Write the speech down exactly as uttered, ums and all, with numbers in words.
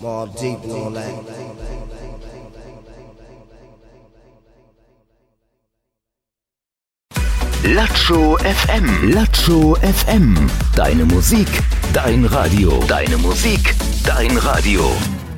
Mobb Deep and all that. Latscho F M. Latscho F M. Deine Musik, dein Radio. Deine Musik, dein Radio.